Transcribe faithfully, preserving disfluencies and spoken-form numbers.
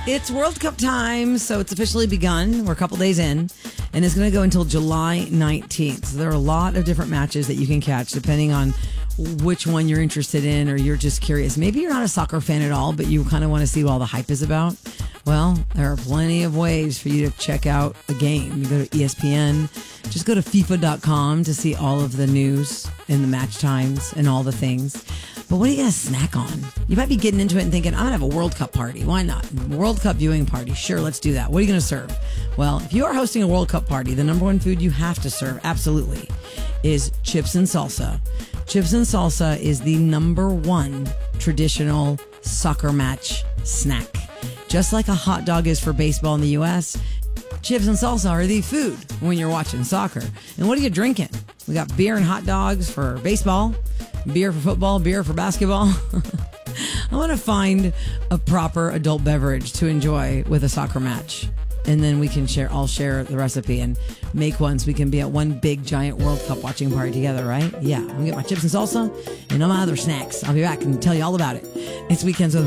It's World Cup time, so it's officially begun. We're a couple days in, and it's going to go until July nineteenth. So there are a lot of different matches that you can catch depending on which one you're interested in or you're just curious. Maybe you're not a soccer fan at all, but you kind of want to see what all the hype is about. Well, there are plenty of ways for you to check out a game. You go to E S P N, just go to FIFA dot com to see all of the news and the match times and all the things. But what are you going to snack on? You might be getting into it and thinking, I'm going to have a World Cup party. Why not? World Cup viewing party. Sure, let's do that. What are you going to serve? Well, if you are hosting a World Cup party, the number one food you have to serve, absolutely, is chips and salsa. Chips and salsa is the number one traditional soccer match snack. Just like a hot dog is for baseball in the U S, chips and salsa are the food when you're watching soccer. And what are you drinking? We got beer and hot dogs for baseball, beer for football, beer for basketball. I want to find a proper adult beverage to enjoy with a soccer match. And then we can share, I'll share the recipe and make one so we can be at one big giant World Cup watching party together, right? Yeah, I'm gonna get my chips and salsa and all my other snacks. I'll be back and tell you all about it. It's Weekends with